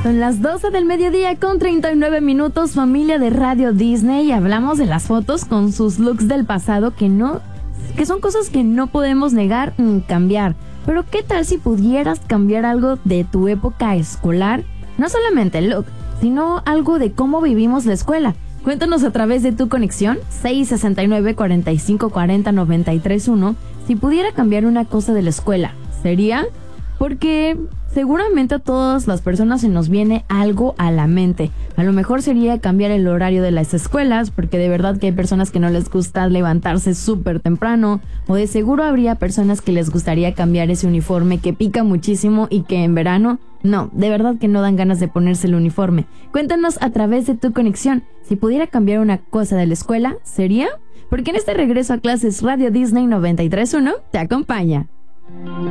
Son las 12 del mediodía con 39 minutos, familia de Radio Disney, y hablamos de las fotos con sus looks del pasado que son cosas que no podemos negar ni cambiar. Pero ¿qué tal si pudieras cambiar algo de tu época escolar? No solamente el look, sino algo de cómo vivimos la escuela. Cuéntanos a través de tu conexión 669-4540-931 si pudiera cambiar una cosa de la escuela. ¿Sería? Porque seguramente a todas las personas se nos viene algo a la mente. A lo mejor sería cambiar el horario de las escuelas, porque de verdad que hay personas que no les gusta levantarse súper temprano, o de seguro habría personas que les gustaría cambiar ese uniforme que pica muchísimo y que en verano, no, de verdad que no dan ganas de ponerse el uniforme. Cuéntanos a través de tu conexión, si pudiera cambiar una cosa de la escuela, ¿sería? Porque en este regreso a clases Radio Disney 93.1 te acompaña.